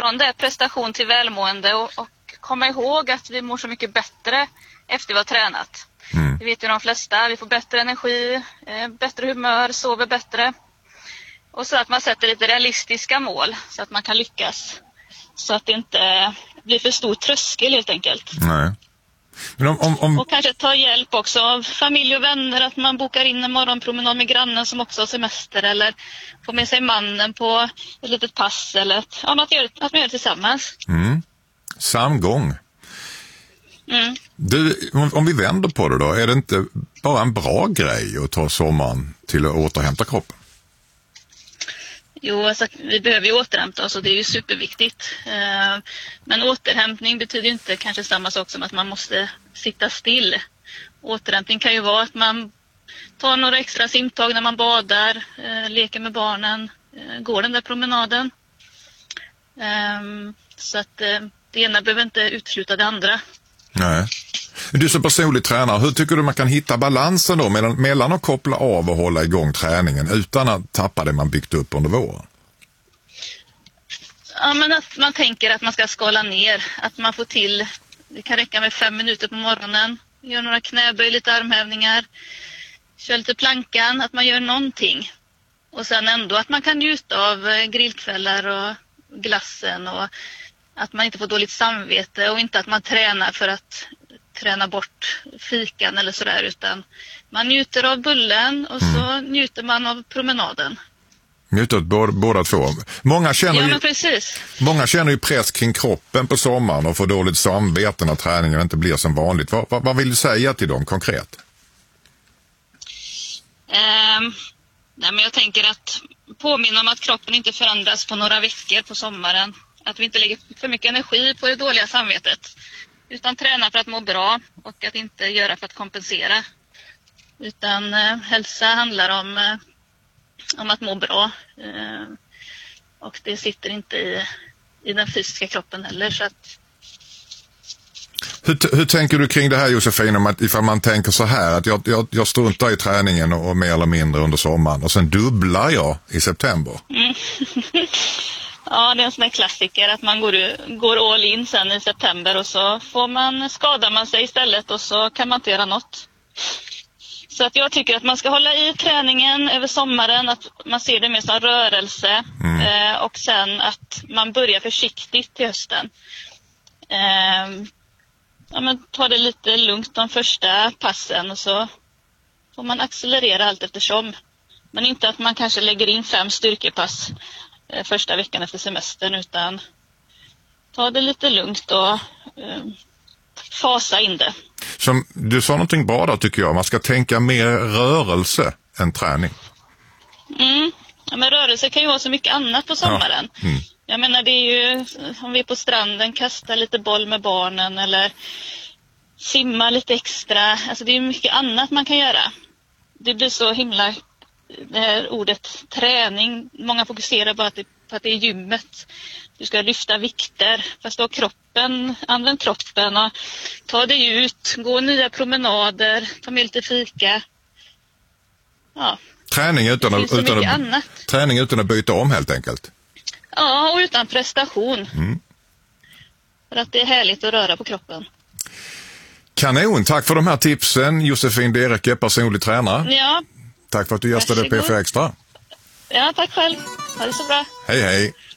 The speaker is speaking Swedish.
från det prestation till välmående och komma ihåg att vi mår så mycket bättre efter vi har tränat. Det vet ju de flesta, vi får bättre energi, bättre humör, sover bättre. Och så att man sätter lite realistiska mål så att man kan lyckas. Så att det inte blir för stor tröskel helt enkelt. Nej. Men Och kanske ta hjälp också av familj och vänner, att man bokar in en morgonpromenad med grannen som också har semester, eller får med sig mannen på ett litet pass, eller att man gör det tillsammans. Samgång. Du, om vi vänder på det då, är det inte bara en bra grej att ta sommaren till att återhämta kroppen? Jo, alltså, vi behöver ju återhämta oss och det är ju superviktigt. Men återhämtning betyder ju inte kanske samma sak som att man måste sitta still. Återhämtning kan ju vara att man tar några extra simtag när man badar, leker med barnen, går den där promenaden. Så att det ena behöver inte utesluta det andra. Nej. Du som personlig tränare, hur tycker du man kan hitta balansen då mellan att koppla av och hålla igång träningen utan att tappa det man byggt upp under våren? Ja, men att man tänker att man ska skala ner, att man får till, det kan räcka med 5 minuter på morgonen, gör några knäböj, lite armhävningar, kör lite plankan, att man gör någonting. Och sen ändå att man kan njuta av grillkvällar och glassen och att man inte får dåligt samvete och inte att man tränar för att träna bort fikan eller sådär, utan man njuter av bullen och så njuter man av promenaden. Njuter av båda två. Många känner ju press kring kroppen på sommaren och får dåligt samvete när träningen inte blir som vanligt. Vad vill du säga till dem konkret? Nej, men jag tänker att påminna om att kroppen inte förändras på några veckor på sommaren. Att vi inte lägger för mycket energi på det dåliga samvetet. Utan träna för att må bra och att inte göra för att kompensera. Utan hälsa handlar om att må bra. Och det sitter inte i den fysiska kroppen heller. Så att... Hur tänker du kring det här, Josefin, om att ifall man tänker så här att jag struntar i träningen och mer eller mindre under sommaren och sen dubblar jag i september? Ja, det är en sån här klassiker att man går all in sen i september och så skadar man sig istället och så kan man inte göra något. Så att jag tycker att man ska hålla i träningen över sommaren, att man ser det mer som rörelse och sen att man börjar försiktigt till hösten. Men ta det lite lugnt de första passen och så får man accelerera allt eftersom. Men inte att man kanske lägger in 5 styrkepass första veckan efter semestern, utan ta det lite lugnt och fasa in det. Som du sa någonting bra där, tycker jag. Man ska tänka mer rörelse än träning. Ja, men rörelse kan ju vara så mycket annat på sommaren. Ja. Jag menar, det är ju om vi är på stranden, kasta lite boll med barnen eller simma lite extra. Alltså det är mycket annat man kan göra. Det blir så himla, det här ordet träning, många fokuserar bara på att det är gymmet. Du ska lyfta vikter, fast då använd kroppen och ta dig ut, gå nya promenader, ta med lite fika. Ja. Träning utan att byta om helt enkelt. Ja, och utan prestation. För att det är härligt att röra på kroppen. Kanon, tack för de här tipsen, Josefin Dereke, personlig tränare. Ja. Tack för att du gästade PF Extra. Ja, tack själv. Ha det så bra. Hej, hej.